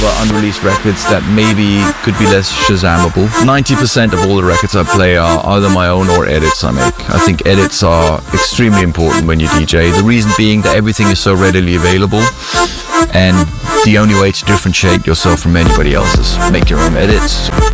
unreleased records that maybe could be less Shazamable. 90% of all the records I play are either my own or edits I make. I think edits are extremely important when you DJ. The reason being that everything is so readily available, and the only way to differentiate yourself from anybody else is make your own edits.